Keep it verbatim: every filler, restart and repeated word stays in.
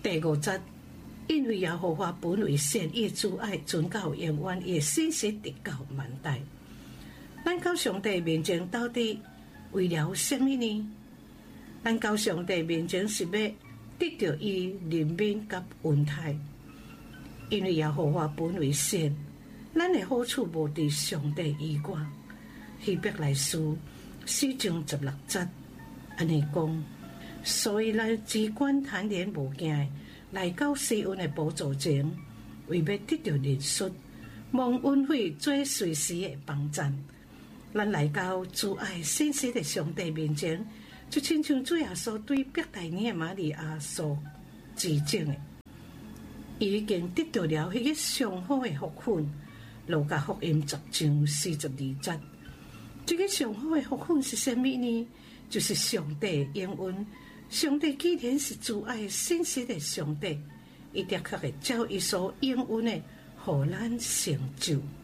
第五节，因为耶和华本为善，伊主爱存到永远，伊信实直到万代。咱到上帝面前到底为了什么呢？咱到上帝面前是要得到伊怜悯甲恩待，因为耶和华本为善，咱的好处无伫上帝以外。希伯来书四章十六节安尼讲，所以咱只管坦然无惊来到施恩的宝座前，为要得到认识，蒙恩惠做随时的帮赞。咱来到主爱信实的上帝面前，就亲像主耶稣对伯大尼的玛利亚所指证的，伊已经得到了迄个上好的福分。路加福音十章四十二节，这个上好的福分是什么呢？就是上帝应允。上帝既然是主爱信实的上帝，伊的确会照伊所应允的，互咱成就。